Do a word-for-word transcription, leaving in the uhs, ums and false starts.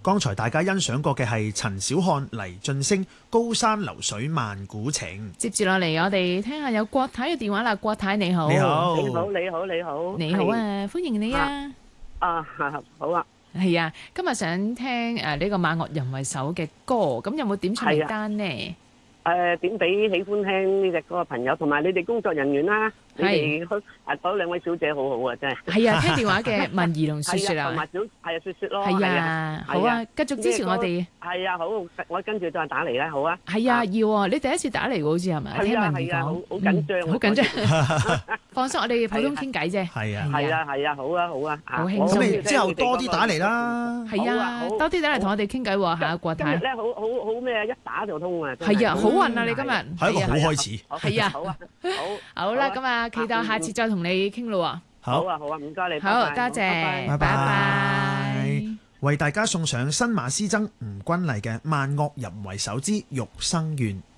剛才大家欣賞過嘅係陳小漢、黎俊升《高山流水萬古情》。 接住落嚟，我哋聽下有郭太嘅電話啦。郭太你好， 你好， 你好，你好，你好， 你好啊，歡迎你啊！ 啊，好啊， 係啊，今日想聽誒呢個馬岳人為首嘅歌，咁有冇點唱名單呢？ 誒，點俾喜歡聽呢隻歌嘅朋友，同埋你哋工作人員啦，你哋啊嗰兩位小姐好好啊，真係。係啊，聽電話嘅文怡同雪雪啊， 同埋小係啊雪雪咯。 係啊，好啊，繼續支持我哋。 係啊，好，我跟住再打嚟啦，好啊。 係啊，要啊，你第一次打嚟喎，好似係咪？聽文怡講， 好好緊張， 好緊張。放心，我哋普通傾偈啫。 係啊， 係啊，係啊，好啊，好啊。 好輕鬆。 咁你之後多啲打嚟啦。 係啊，多啲打嚟同我哋傾偈喎，嚇郭太。 今日咧好好好咩啊？一打就通啊！ 係啊，好運啊！你今日。 係一個好開始， 係啊， 好啊， 好，好啦，咁啊，期待下次再同你傾咯喎。 好啊，好啊，唔該你， 好，多謝，拜拜。 為大家送上新馬師曾吳君麗嘅《萬惡人為首之玉生願》。